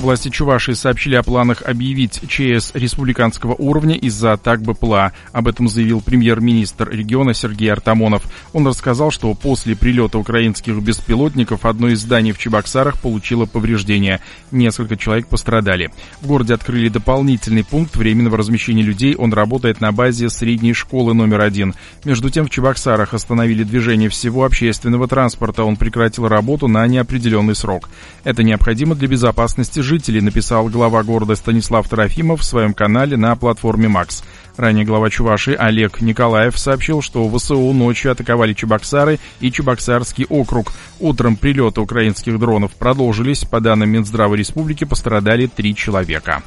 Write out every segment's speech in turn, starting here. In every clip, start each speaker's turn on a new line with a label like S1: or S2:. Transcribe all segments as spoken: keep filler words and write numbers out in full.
S1: Власти Чувашии сообщили о планах объявить ЧС республиканского уровня из-за атак БПЛА. Об этом заявил премьер-министр региона Сергей Артамонов. Он рассказал, что после прилета украинских беспилотников одно из зданий в Чебоксарах получило повреждения. Несколько человек пострадали. В городе открыли дополнительный пункт временного размещения людей. Он работает на базе средней школы номер один. Между тем, в Чебоксарах остановили движение всего общественного транспорта. Он прекратил работу на неопределенный срок. Это необходимо для безопасности жителей, написал глава города Станислав Трофимов в своем канале на платформе Макс. Ранее глава Чувашии Олег Николаев сообщил, что ВСУ ночью атаковали Чебоксары и Чебоксарский округ. Утром прилеты украинских дронов продолжились. По данным Минздрава республики, пострадали три человека.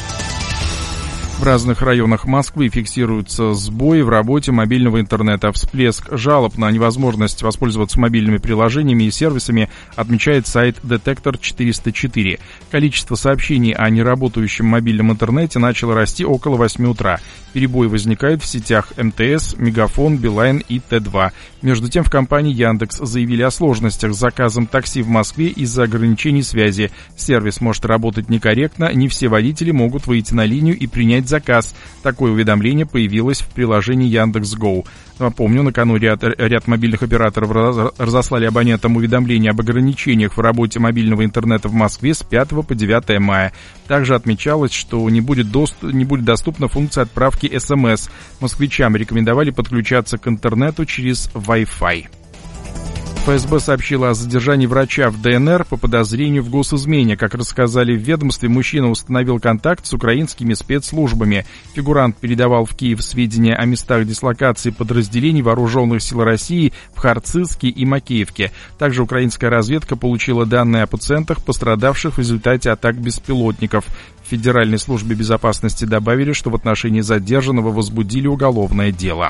S1: В разных районах Москвы фиксируются сбои в работе мобильного интернета. Всплеск жалоб на невозможность воспользоваться мобильными приложениями и сервисами отмечает сайт Детектор четыреста четыре. Количество сообщений о неработающем мобильном интернете начало расти около восьми утра. Перебои возникают в сетях МТС, Мегафон, Билайн и Т два. Между тем, в компании Яндекс заявили о сложностях с заказом такси в Москве из-за ограничений связи. Сервис может работать некорректно, не все водители могут выйти на линию и принять заказ. Такое уведомление появилось в приложении Яндекс.Гоу. Напомню, накануне ряд, ряд мобильных операторов разослали абонентам уведомления об ограничениях в работе мобильного интернета в Москве с пятого по девятое мая. Также отмечалось, что не будет, дост... не будет доступна функция отправки эс эм эс. Москвичам рекомендовали подключаться к интернету через Wi-Fi. ФСБ сообщила о задержании врача в ДНР по подозрению в госизмене. Как рассказали в ведомстве, мужчина установил контакт с украинскими спецслужбами. Фигурант передавал в Киев сведения о местах дислокации подразделений вооруженных сил России в Харцизске и Макеевке. Также украинская разведка получила данные о пациентах, пострадавших в результате атак беспилотников. В Федеральной службе безопасности добавили, что в отношении задержанного возбудили уголовное дело.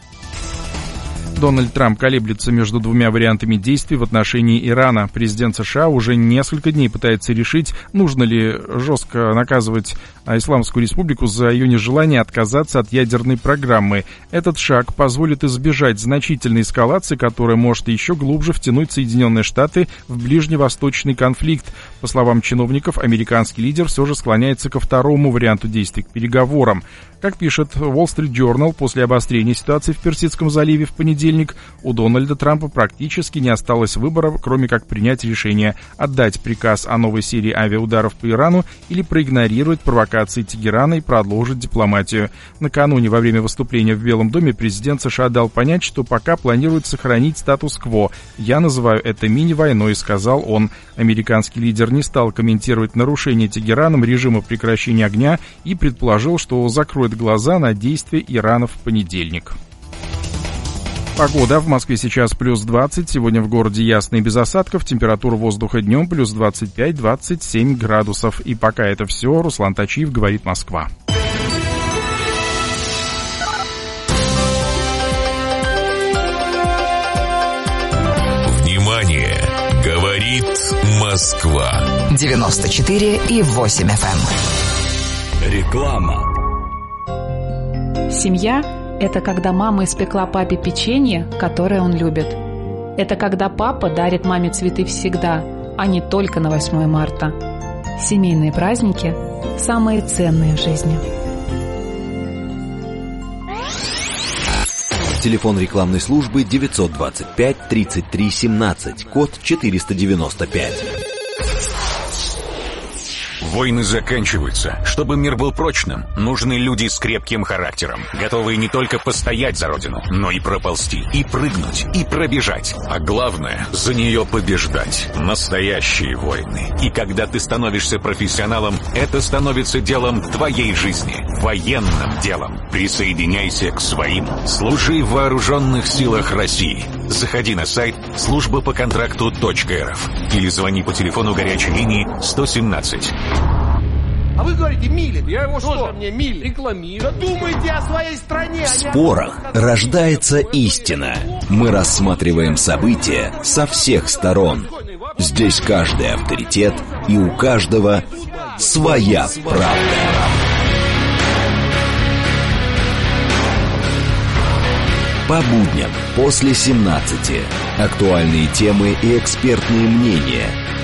S1: Дональд Трамп колеблется между двумя вариантами действий в отношении Ирана. Президент США уже несколько дней пытается решить, нужно ли жестко наказывать Исламскую Республику за ее нежелание отказаться от ядерной программы. Этот шаг позволит избежать значительной эскалации, которая может еще глубже втянуть Соединенные Штаты в ближневосточный конфликт. По словам чиновников, американский лидер все же склоняется ко второму варианту действий, к переговорам. Как пишет Wall Street Journal, после обострения ситуации в Персидском заливе в понедельник у Дональда Трампа практически не осталось выбора, кроме как принять решение отдать приказ о новой серии авиаударов по Ирану или проигнорировать провокации Тегерана и продолжить дипломатию. Накануне во время выступления в Белом доме президент США дал понять, что пока планирует сохранить статус-кво. «Я называю это мини-войной», — сказал он. Американский лидер не стал комментировать нарушение Тегераном режима прекращения огня и предположил, что закроет глаза на действия Ирана в понедельник. Погода. В Москве сейчас плюс двадцать, сегодня в городе ясно и без осадков, температура воздуха днем плюс двадцать пять - двадцать семь градусов. И пока это все, Руслан Тачиев, говорит Москва.
S2: Внимание! Говорит Москва.
S3: девяносто четыре и восемь эф эм.
S2: Реклама.
S4: Семья – это когда мама испекла папе печенье, которое он любит. Это когда папа дарит маме цветы всегда, а не только на восьмое марта. Семейные праздники – самые ценные в жизни.
S5: Телефон рекламной службы девятьсот двадцать пять тридцать три семнадцать, код четыреста девяносто пять.
S6: Войны заканчиваются. Чтобы мир был прочным, нужны люди с крепким характером, готовые не только постоять за родину, но и проползти, и прыгнуть, и пробежать. А главное, за нее побеждать. Настоящие войны. И когда ты становишься профессионалом, это становится делом твоей жизни. Военным делом. Присоединяйся к своим. Служи в вооруженных силах России. Заходи на сайт служба по контракту точка эр эф или звони по телефону горячей линии сто семнадцать.
S7: А вы говорите милит. Я его что? Что мне милит? Рекламирую. Да думайте о своей стране.
S5: В спорах рождается истина. Мы рассматриваем события со всех сторон. Здесь каждый авторитет, и у каждого своя правда. По будням после семнадцати. Актуальные темы и экспертные мнения.